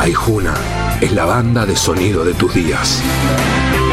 Aijuna es la banda de sonido de tus días.